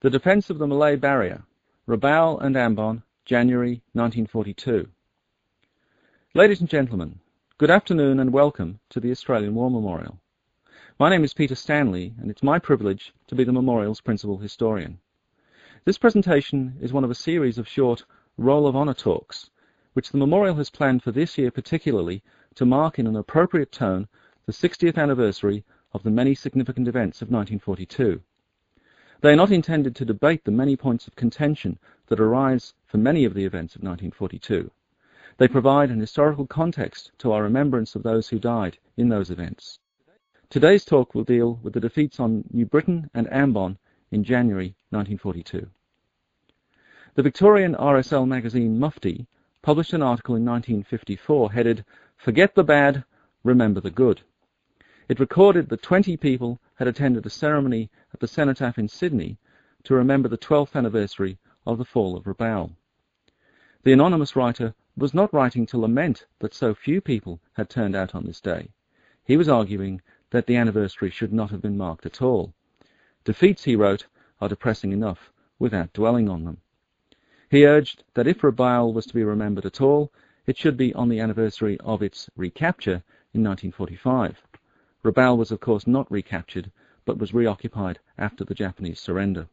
The Defence of the Malay Barrier, Rabaul and Ambon, January 1942. Ladies and gentlemen, good afternoon and welcome to the Australian War Memorial. My name is Peter Stanley, and it's my privilege to be the memorial's principal historian. This presentation is one of a series of short Roll of Honour talks, which the memorial has planned for this year particularly to mark in an appropriate tone the 60th anniversary of the many significant events of 1942. They are not intended to debate the many points of contention that arise for many of the events of 1942. They provide an historical context to our remembrance of those who died in those events. Today's talk will deal with the defeats on New Britain and Ambon in January 1942. The Victorian RSL magazine Mufti published an article in 1954 headed, "Forget the Bad, Remember the Good." It recorded that 20 people had attended a ceremony at the Cenotaph in Sydney to remember the 12th anniversary of the fall of Rabaul. The anonymous writer was not writing to lament that so few people had turned out on this day. He was arguing that the anniversary should not have been marked at all. Defeats, he wrote, are depressing enough without dwelling on them. He urged that if Rabaul was to be remembered at all, it should be on the anniversary of its recapture in 1945. Rabaul was of course not recaptured, but was reoccupied after the Japanese surrender.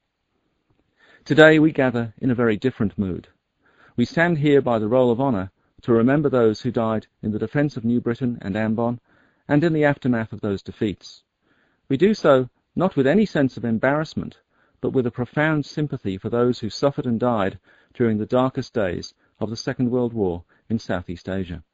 Today we gather in a very different mood. We stand here by the Roll of Honour to remember those who died in the defence of New Britain and Ambon, and in the aftermath of those defeats. We do so not with any sense of embarrassment, but with a profound sympathy for those who suffered and died during the darkest days of the Second World War in Southeast Asia.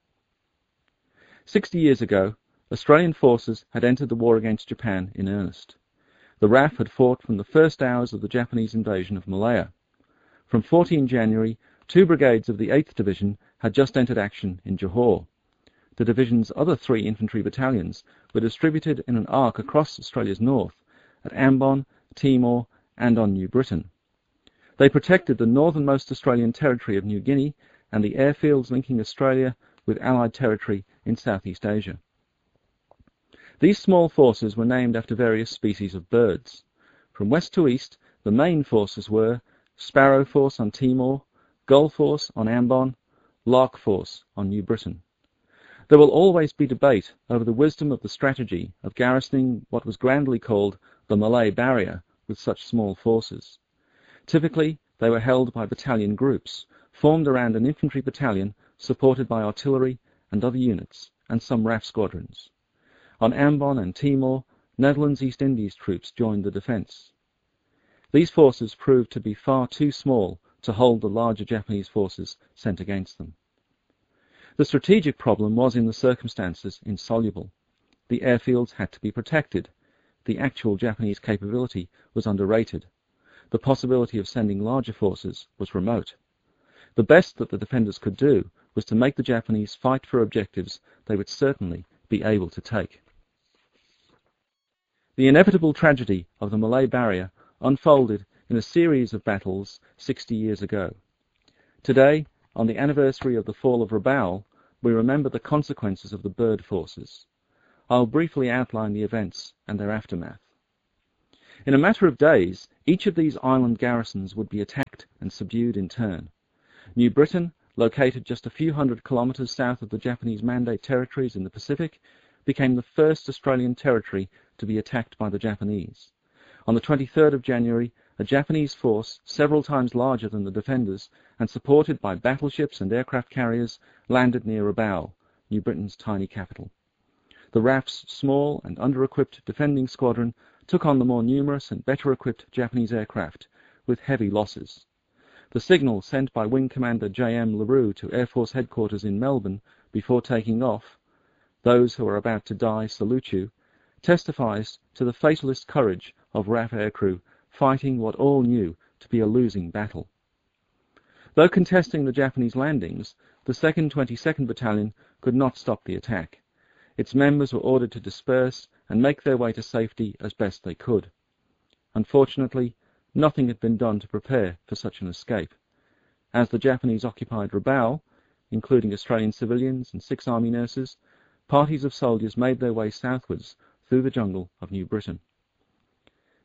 60 years ago, Australian forces had entered the war against Japan in earnest. The RAF had fought from the first hours of the Japanese invasion of Malaya. From 14 January, 2 brigades of the 8th Division had just entered action in Johor. The division's other 3 infantry battalions were distributed in an arc across Australia's north, at Ambon, Timor, and on New Britain. They protected the northernmost Australian territory of New Guinea and the airfields linking Australia with Allied territory in Southeast Asia. These small forces were named after various species of birds. From west to east, the main forces were Sparrow Force on Timor, Gull Force on Ambon, Lark Force on New Britain. There will always be debate over the wisdom of the strategy of garrisoning what was grandly called the Malay Barrier with such small forces. Typically, they were held by battalion groups, formed around an infantry battalion supported by artillery and other units, and some RAF squadrons. On Ambon and Timor, Netherlands East Indies troops joined the defence. These forces proved to be far too small to hold the larger Japanese forces sent against them. The strategic problem was in the circumstances insoluble. The airfields had to be protected. The actual Japanese capability was underrated. The possibility of sending larger forces was remote. The best that the defenders could do was to make the Japanese fight for objectives they would certainly be able to take. The inevitable tragedy of the Malay Barrier unfolded in a series of battles 60 years ago. Today, on the anniversary of the fall of Rabaul, we remember the consequences of the bird forces. I'll briefly outline the events and their aftermath. In a matter of days, each of these island garrisons would be attacked and subdued in turn. New Britain, located just a few hundred kilometres south of the Japanese Mandate territories in the Pacific, became the first Australian territory to be attacked by the Japanese. On the 23rd of January, a Japanese force several times larger than the defenders and supported by battleships and aircraft carriers landed near Rabaul, New Britain's tiny capital. The RAF's small and under-equipped defending squadron took on the more numerous and better-equipped Japanese aircraft, with heavy losses. The signal sent by Wing Commander J.M. LaRue to Air Force Headquarters in Melbourne before taking off, "Those who are about to die salute you," testifies to the fatalist courage of RAF aircrew fighting what all knew to be a losing battle. Though contesting the Japanese landings, the 2nd 22nd Battalion could not stop the attack. Its members were ordered to disperse and make their way to safety as best they could. Unfortunately, nothing had been done to prepare for such an escape. As the Japanese occupied Rabaul, including Australian civilians and 6 army nurses, parties of soldiers made their way southwards through the jungle of New Britain.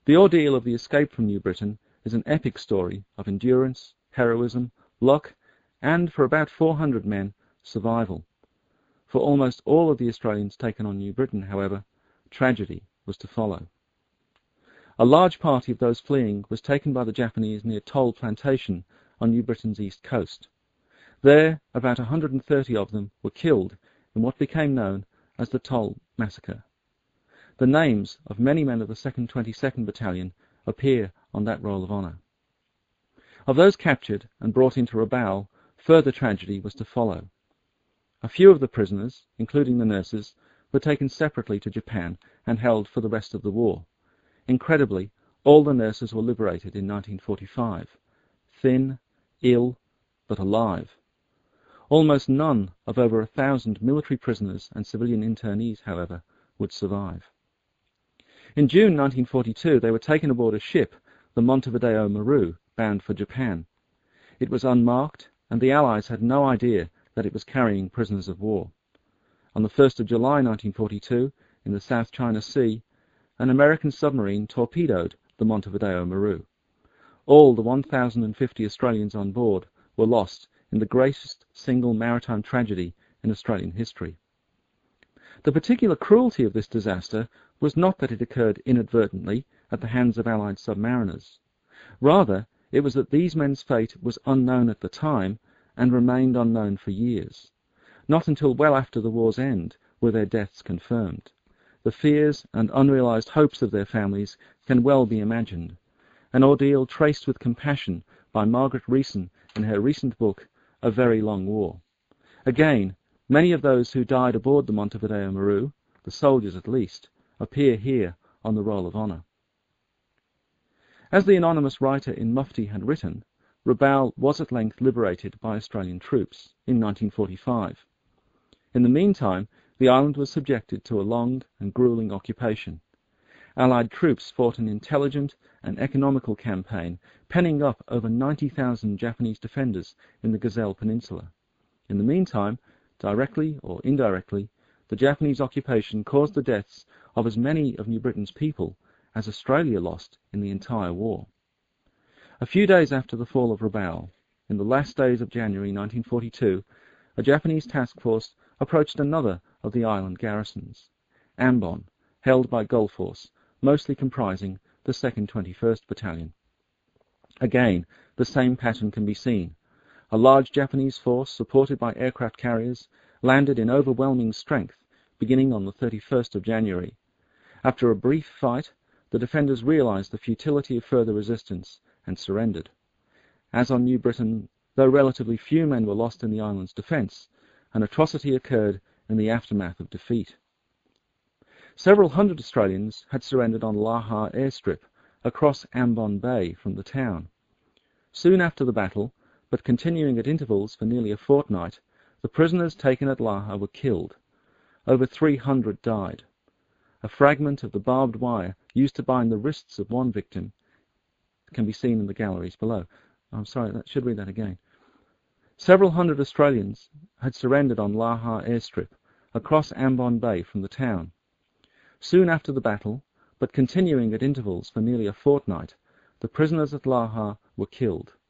The ordeal of the escape from New Britain is an epic story of endurance, heroism, luck, and, for about 400 men, survival. For almost all of the Australians taken on New Britain, however, tragedy was to follow. A large party of those fleeing was taken by the Japanese near Toll Plantation on New Britain's east coast. There, about 130 of them were killed in what became known as the Toll Massacre. The names of many men of the 2nd 22nd Battalion appear on that roll of honour. Of those captured and brought into Rabaul, further tragedy was to follow. A few of the prisoners, including the nurses, were taken separately to Japan and held for the rest of the war. Incredibly, all the nurses were liberated in 1945, thin, ill, but alive. Almost none of over 1,000 military prisoners and civilian internees, however, would survive. In June 1942, they were taken aboard a ship, the Montevideo Maru, bound for Japan. It was unmarked, and the Allies had no idea that it was carrying prisoners of war. On the 1st of July 1942, in the South China Sea, an American submarine torpedoed the Montevideo Maru. All the 1,050 Australians on board were lost in the greatest single maritime tragedy in Australian history. The particular cruelty of this disaster was not that it occurred inadvertently at the hands of Allied submariners. Rather, it was that these men's fate was unknown at the time and remained unknown for years. Not until well after the war's end were their deaths confirmed. The fears and unrealized hopes of their families can well be imagined, an ordeal traced with compassion by Margaret Reeson in her recent book, A Very Long War. Again, many of those who died aboard the Montevideo Maru, the soldiers at least, appear here on the roll of honour. As the anonymous writer in Mufti had written, Rabaul was at length liberated by Australian troops in 1945. In the meantime, the island was subjected to a long and gruelling occupation. Allied troops fought an intelligent and economical campaign, penning up over 90,000 Japanese defenders in the Gazelle Peninsula. In the meantime, directly or indirectly, the Japanese occupation caused the deaths of as many of New Britain's people as Australia lost in the entire war. A few days after the fall of Rabaul, in the last days of January 1942, a Japanese task force approached another of the island garrisons, Ambon, held by Gullforce, mostly comprising the 2nd 21st Battalion. Again, the same pattern can be seen. A large Japanese force, supported by aircraft carriers, landed in overwhelming strength, beginning on the 31st of January. After a brief fight, the defenders realized the futility of further resistance and surrendered. As on New Britain, though relatively few men were lost in the island's defence, an atrocity occurred in the aftermath of defeat. Several hundred Australians had surrendered on Laha airstrip across Ambon Bay from the town. Soon after the battle, but continuing at intervals for nearly a fortnight, the prisoners taken at Laha were killed. Over 300 died. A fragment of the barbed wire used to bind the wrists of one victim can be seen in the galleries below. I'm sorry, I should read that again. Several hundred Australians had surrendered on Laha airstrip across Ambon Bay from the town. Soon after the battle, but continuing at intervals for nearly a fortnight, the prisoners at Laha were killed.